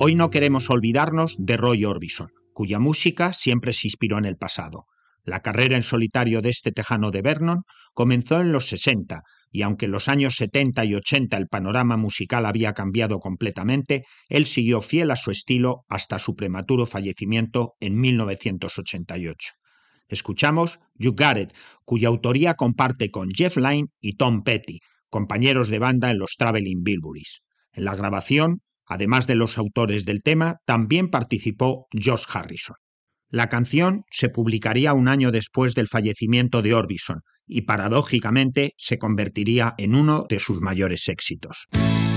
Hoy no queremos olvidarnos de Roy Orbison, cuya música siempre se inspiró en el pasado. La carrera en solitario de este tejano de Vernon comenzó en los 60 y aunque en los años 70 y 80 el panorama musical había cambiado completamente, él siguió fiel a su estilo hasta su prematuro fallecimiento en 1988. Escuchamos You Got It, cuya autoría comparte con Jeff Lynne y Tom Petty, compañeros de banda en los Traveling Wilburys. En la grabación, además de los autores del tema, también participó George Harrison. La canción se publicaría un año después del fallecimiento de Orbison y paradójicamente se convertiría en uno de sus mayores éxitos.